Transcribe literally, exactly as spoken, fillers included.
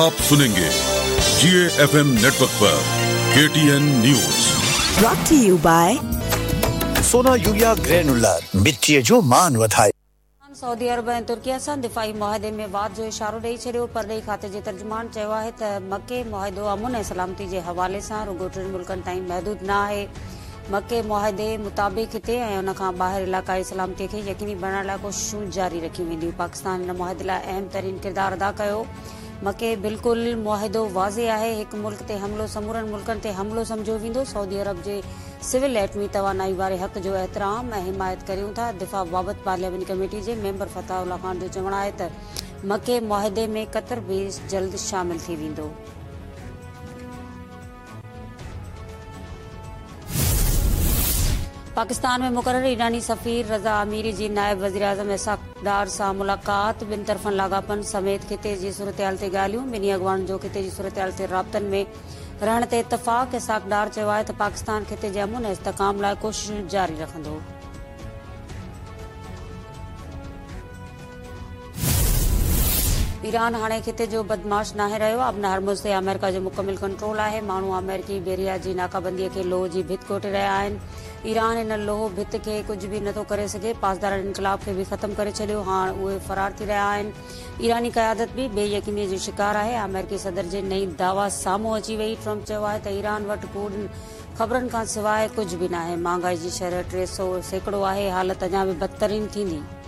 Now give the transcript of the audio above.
आप सुनेंगे जीए FM network पर KTN news. Brought to you by Sona urea granular मिट्टी जो मान वधाए। सऊदी अरब ऐं तुर्की सां दिफ़ाई मुआहदे में वाद जो इशारो ॾेई छॾियो। परॾेही खाते जे तर्जुमान चयो आहे त मके मुआहदो अमुन ऐं सलामती जे हवाले सां रुॻो टिनि मुल्कनि ताईं महदूद न आहे। मके मुआहदे मुताबिक़ हिते ऐं उन खां ॿाहिरि इलाक़ाई सलामतीअ खे यकीनी बणाइण लाइ कोशिशूं जारी रखियूं वेंदियूं। पाकिस्तान हिन मुआहदे लाइ अहम तरीन किरदारु अदा कयो। मके बिल्कुलु मुआहिदो वाज़े आहे। हिकु मुल्क ते हमलो समूरनि मुल्कनि ते हमलो सम्झो वेंदो। सऊदी अरब जे सिविल एटमी तवानाई वारे हक़ जो एहतराम ऐं हिमायत करियूं था। दिफ़ा बाबति पार्लियामेंट कमेटी जे मेंबर फताहुल्ला ख़ान जो चवणु आहे त मके मुआहदे में क़तर भी जल्द शामिल थी वेंदो। पाकिस्तान में मुक़रर ईरानी सफ़ीर रज़ा अमीरी जी नायब वज़ीर आज़म इसाक़ डार सां मुलाक़ात। ॿिनि तरफ़नि लाॻापनि समेत ख़िते जी सूरतहाल ते ॻाल्हियूं। ॿिन्ही अॻवान जो ख़िते जी सूरतहाल ते राब्तनि में रहण ते इतफ़ाक़। इसाक़ डार चयो आहे त पाकिस्तान ख़िते जे अमुन ऐं इस्तिहकाम लाइ कोशिशूं जारी रखंदो। ईरान हाणे ख़िते जो बदमाश नाहे रहियो। आबना हरमुज़ ते अमेरिका जो मुकमिल कंट्रोल आहे। माण्हू अमेरिकी बेरिया जी नाकाबंदीअ खे लोह जी भित कोटे रहिया आहिनि। ईरान इन लोह भित खे कुझु बि नथो करे सघे। पासदार इनकलाब खे बि ख़तमु करे छॾियो। हाणे उहे फरार थी रहिया आहिनि। ईरानी क़यादत बि बेयकीनीअ जो शिकार आहे। अमेरिकी सदर जे नई दावा साम्हूं अची वई। ट्रम्प चयो आहे त ईरान वटि कूड़नि ख़बरनि खां सवाइ कुझु बि न आहे। महांगाई जी शरह टे सौ सैकड़ो आहे। हालत अञा बि बदतरीन थींदी।